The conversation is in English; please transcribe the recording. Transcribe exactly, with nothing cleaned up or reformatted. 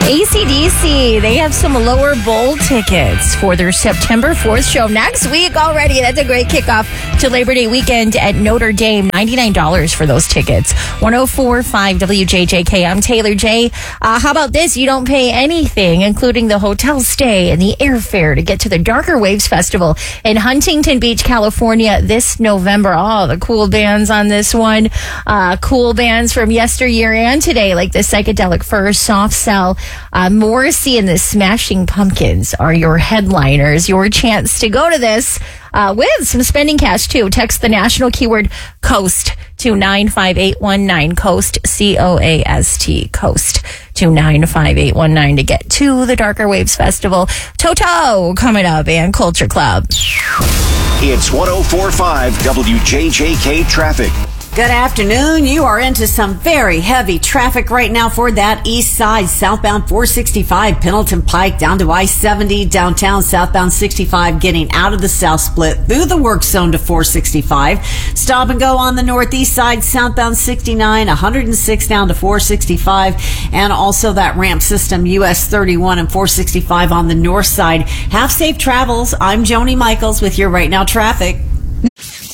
A C D C, they have some lower bowl tickets for their September fourth show next week already. That's a great kickoff to Labor Day weekend at Notre Dame. ninety-nine dollars for those tickets. one oh four point five W J J K. I'm Taylor J. Uh, how about this? You don't pay anything, including the hotel stay and the airfare to get to the Darker Waves Festival in Huntington Beach, California this November. Oh, the cool bands on this one. Uh, cool bands from yesteryear and today, like the Psychedelic Furs, Soft Cell, Uh, Morrissey and the Smashing Pumpkins are your headliners. Your chance to go to this uh, with some spending cash, too. Text the national keyword COAST to nine five eight one nine, COAST, C O A S T, COAST, to nine five eight one nine to get to the Darker Waves Festival. Toto coming up and Culture Club. It's one oh four point five W J J K traffic. Good afternoon. You are into some very heavy traffic right now for that east side, southbound four sixty-five, Pendleton Pike down to I seventy, downtown southbound sixty-five, getting out of the south split through the work zone to four sixty-five. Stop and go on the northeast side, southbound sixty-nine, one oh six down to four sixty-five, and also that ramp system, U S thirty-one and four sixty-five on the north side. Have safe travels. I'm Joni Michaels with your Right Now traffic.